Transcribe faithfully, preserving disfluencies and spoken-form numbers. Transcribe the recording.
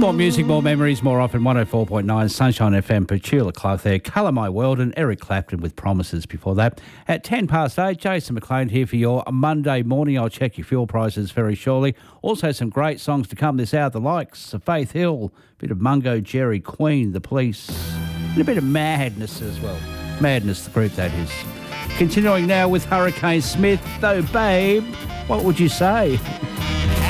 More music, more memories, more often. one oh four point nine Sunshine F M. Petula Clark there. Colour My World, and Eric Clapton with Promises before that. At ten past eight, Jason McLean here for your Monday morning. I'll check your fuel prices very shortly. Also some great songs to come this hour. The likes of Faith Hill, a bit of Mungo Jerry, Queen, The Police, and a bit of Madness as well. Madness, the group that is. Continuing now with Hurricane Smith. Though, babe, what would you say?